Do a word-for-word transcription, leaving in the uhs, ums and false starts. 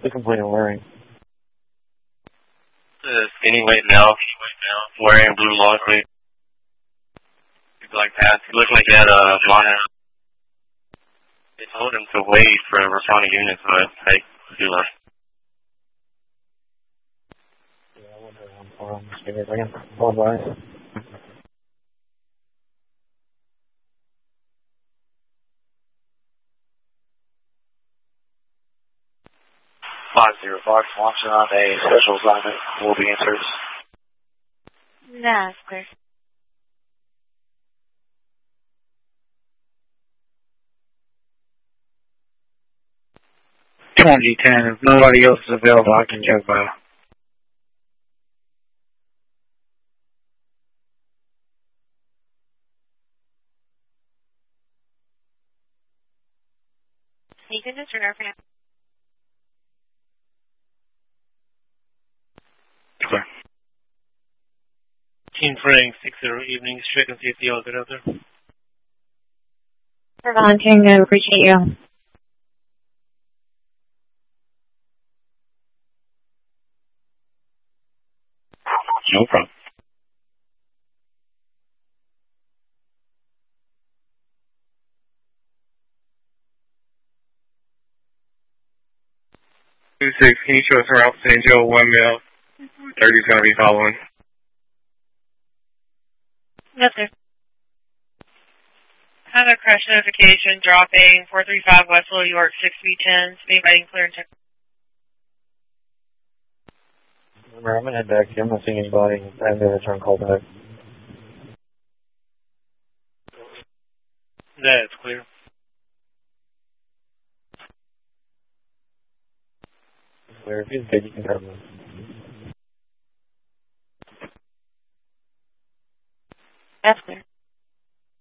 The complete wearing. The skinny white male wearing blue long sleeve. Black pants. He looked like he had a blonde hair. They told him to wait for responding units, but hey, he left. Yeah, I wonder how um, just give me a second. Hold by. Five zero Fox launching on a special assignment. Will be in service. That's clear. Come on, G ten. If nobody else is available, I can jump by. You can disregard for now. Clear. Team Frank, six zero evening, check and see if y'all get out there. For volunteering, I appreciate you. No problem. two six, can you show us around Saint Joe, one male? thirty's going to be following. Yes, sir. Have a crash notification dropping four three five West Little York, six B ten. Anybody clear and check? Remember, I'm going to head back here. I'm not seeing anybody. I'm going to try and call back. That's clear. Clear. If he's good, you can grab him. That's clear.